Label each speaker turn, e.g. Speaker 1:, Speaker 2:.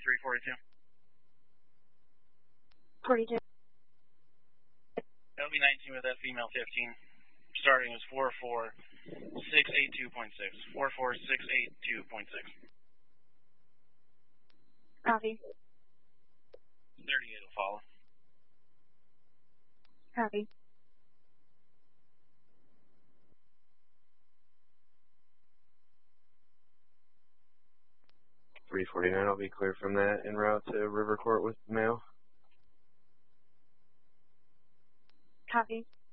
Speaker 1: 342.
Speaker 2: 42.
Speaker 1: LB 19 with that female 15. Starting was 44682.6. 44682.6.
Speaker 2: Copy.
Speaker 1: 38 will follow.
Speaker 2: Copy.
Speaker 3: .349, I'll be clear from that en route to River Court with mail.
Speaker 2: Copy.